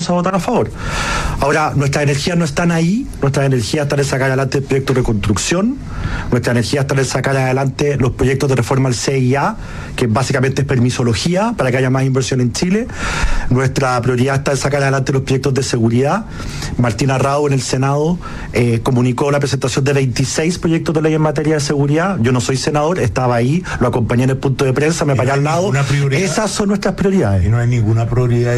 vamos a votar a favor. Ahora, nuestras energías no están ahí, nuestras energías están en sacar adelante el proyecto de reconstrucción, nuestras energías están en sacar adelante los proyectos de reforma al CIA, que básicamente es permisología para que haya más inversión en Chile. Nuestra prioridad está en sacar adelante los proyectos de seguridad. Martina Rao en el Senado comunicó la presentación de 26 proyectos de ley en materia de seguridad. Yo no soy senador, estaba ahí, lo acompañé en el punto de prensa, me paré al lado. Esas son nuestras prioridades. Y no hay ninguna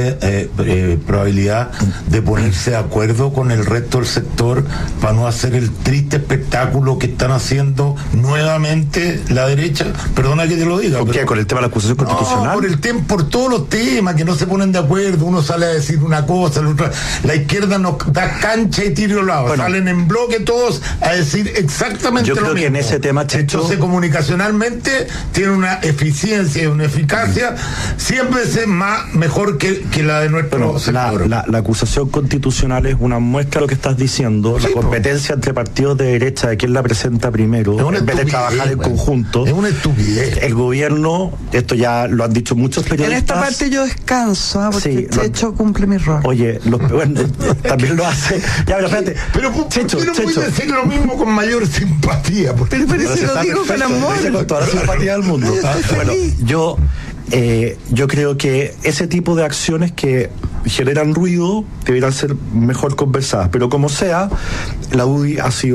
probabilidad de ponerse de acuerdo con el resto del sector para no hacer el triste espectáculo que están haciendo nuevamente la derecha. Perdona que te lo diga. ¿Por qué? ¿Con el tema de la acusación constitucional? Por todos los temas que no se ponen de acuerdo. Uno sale a decir una cosa, la izquierda nos da cancha y tiro al lado. Bueno, salen en bloque todos a decir exactamente lo mismo. Yo creo que en ese tema, Checho, entonces comunicacionalmente tiene una eficiencia y una eficacia 100 veces mejor que la de nuestro sector. La acusación constitucional es una muestra de lo que estás diciendo. Sí, la competencia entre partidos de derecha de quién la presenta primero, en vez de trabajar en conjunto. Es una estupidez. El gobierno, esto ya lo han dicho muchos periodistas. En esta parte yo descanso, porque Checho cumple mi rol. Oye, también lo hace. Ya, pero espérate. Pero Checho, no voy a decir lo mismo con mayor simpatía. Pero si lo digo con amor. Con toda la simpatía del mundo. Bueno, yo creo que ese tipo de acciones que generan ruido deberán ser mejor conversadas, pero como sea, la UDI ha sido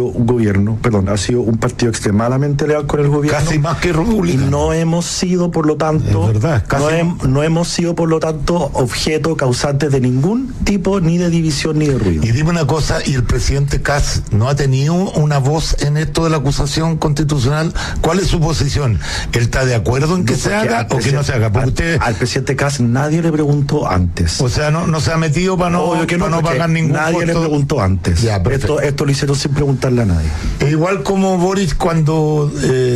ha sido un partido extremadamente leal con el gobierno, casi más que republicano, y no hemos sido por lo tanto no hemos sido por lo tanto objeto causante de ningún tipo ni de división ni de ruido. Y dime una cosa, ¿y el presidente Kast no ha tenido una voz en esto de la acusación constitucional? ¿Cuál es su posición? ¿Él está de acuerdo en que se haga o que no se haga? Porque al presidente Kast nadie le preguntó antes. O sea, no se ha metido para no pagar ningún nadie costo. Le preguntó antes. Ya, esto lo hicieron sin preguntarle a nadie. Igual como Boris cuando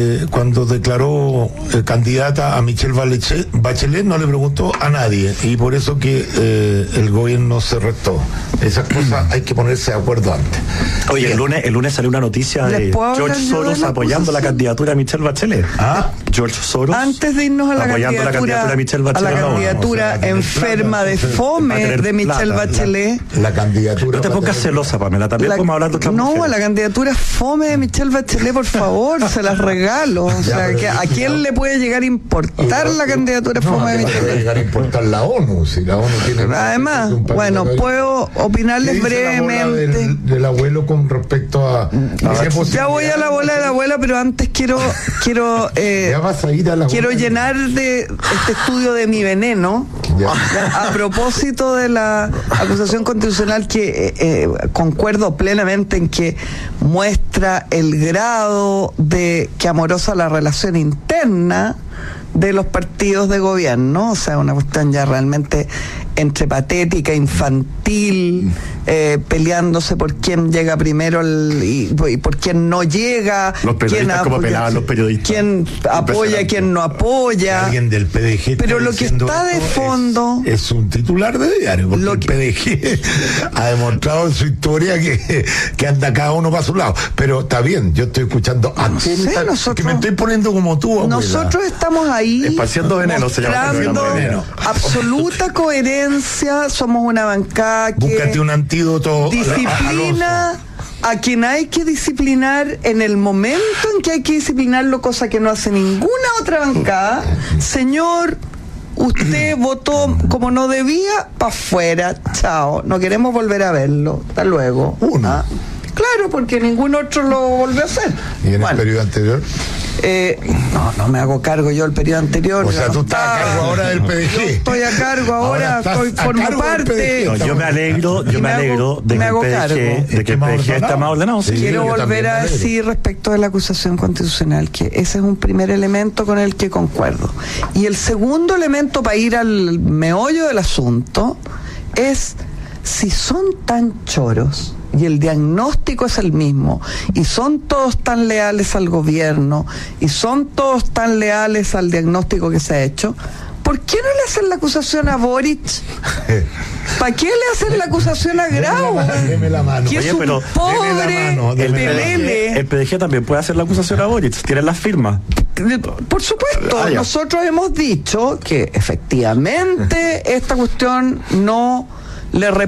declaró candidata a Michelle Bachelet no le preguntó a nadie, y por eso que el gobierno se retó. Esas cosas hay que ponerse de acuerdo antes. Oye, el lunes salió una noticia de George Soros apoyando la candidatura a Michelle Bachelet. George Soros, antes de irnos a la candidatura de Michelle Bachelet, a la candidatura enferma de fome de Michelle Bachelet. La candidatura. No te pongas celosa, Pamela, también podemos hablar de otras mujeres. No, la candidatura fome de Michelle Bachelet, por favor, se las regalo. O sea, ¿a quién le puede llegar a importar la candidatura fome de Michelle? Puede llegar a importar la ONU, si la ONU tiene. Además, bueno, puedo opinarles brevemente. Del abuelo con respecto a ya voy a la bola de la abuela, pero antes quiero llenar de este estudio de mi veneno a propósito de la acusación constitucional, que concuerdo plenamente en que muestra el grado de que amorosa la relación interna de los partidos de gobierno, o sea, una cuestión ya realmente entre patética, infantil, peleándose por quién llega primero y por quién no llega, los periodistas como pelaban los periodistas, quién apoya, quién no apoya. Alguien del PDG pero lo que está de fondo es un titular de diario, porque el PDG ha demostrado en su historia que anda cada uno para su lado. Pero está bien, yo estoy escuchando que me estoy poniendo como tú, abuela. Nosotros estamos ahí esparciendo veneno, mostrando absoluta coherencia. Somos una bancada que búscate un antídoto, disciplina a quien hay que disciplinar en el momento en que hay que disciplinarlo, cosa que no hace ninguna otra bancada. Señor, usted votó como no debía, para afuera, chao, no queremos volver a verlo, hasta luego. Claro, porque ningún otro lo volvió a hacer. ¿Y en el periodo anterior? No me hago cargo yo del periodo anterior. O sea, tú estás a cargo ahora del PDG. Yo estoy a cargo ahora formo parte. No, yo me alegro de que el PDG está más ordenado. Sí, quiero volver a decir respecto de la acusación constitucional que ese es un primer elemento con el que concuerdo. Y el segundo elemento, para ir al meollo del asunto, es si son tan choros y el diagnóstico es el mismo, y son todos tan leales al gobierno, y son todos tan leales al diagnóstico que se ha hecho, ¿por qué no le hacen la acusación a Boric? ¿Para qué le hacen la acusación a Grau? Deme la mano. Que es un pobre el PDG también puede hacer la acusación a Boric. Tienen las firmas. Por supuesto, nosotros hemos dicho que efectivamente esta cuestión no le